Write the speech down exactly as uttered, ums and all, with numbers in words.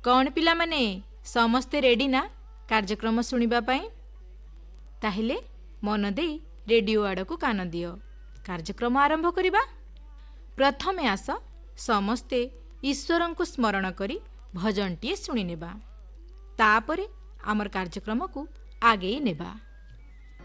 कौन पिला माने समस्ते रेडी ना कार्यक्रम शुणिबा पई? ताहिले मन दे रेडियो आड़ को कान दियो, कार्यक्रम आरंभ करिबा। प्रथमे आस समस्ते ईश्वर को स्मरण करी भजनटीए शुणी नेबा, तापरे आमर कार्यक्रम को आगे नेबा।